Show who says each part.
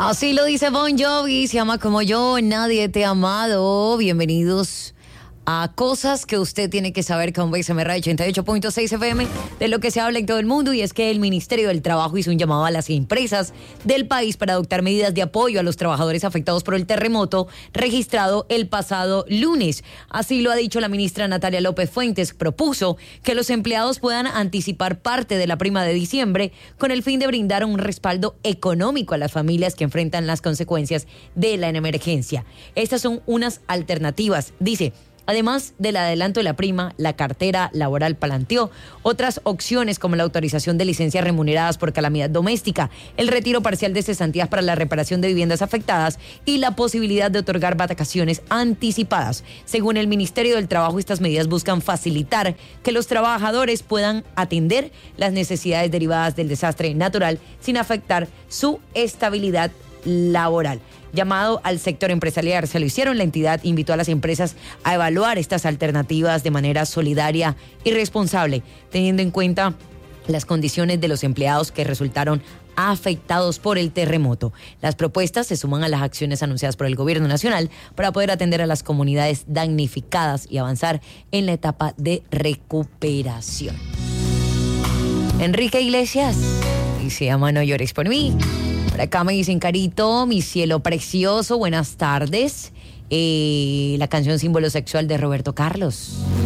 Speaker 1: Así lo dice Bon Jovi, se llama Como Yo, Nadie Te ha Amado. Bienvenidos a cosas que usted tiene que saber con BSM 88.6 FM, de lo que se habla en todo el mundo, y es que el Ministerio del Trabajo hizo un llamado a las empresas del país para adoptar medidas de apoyo a los trabajadores afectados por el terremoto registrado el pasado lunes. Así lo ha dicho la ministra Natalia López Fuentes. Propuso que los empleados puedan anticipar parte de la prima de diciembre con el fin de brindar un respaldo económico a las familias que enfrentan las consecuencias de la emergencia. Estas son unas alternativas, dice. Además del adelanto de la prima, la cartera laboral planteó otras opciones como la autorización de licencias remuneradas por calamidad doméstica, el retiro parcial de cesantías para la reparación de viviendas afectadas y la posibilidad de otorgar vacaciones anticipadas. Según el Ministerio del Trabajo, estas medidas buscan facilitar que los trabajadores puedan atender las necesidades derivadas del desastre natural sin afectar su estabilidad laboral. Llamado al sector empresarial se lo hicieron. La entidad invitó a las empresas a evaluar estas alternativas de manera solidaria y responsable, teniendo en cuenta las condiciones de los empleados que resultaron afectados por el terremoto. Las propuestas se suman a las acciones anunciadas por el gobierno nacional para poder atender a las comunidades damnificadas y avanzar en la etapa de recuperación. Enrique Iglesias dice: ama, no llores por mí. Por acá me dicen: Carito, mi cielo precioso, buenas tardes. La canción Símbolo Sexual de Roberto Carlos.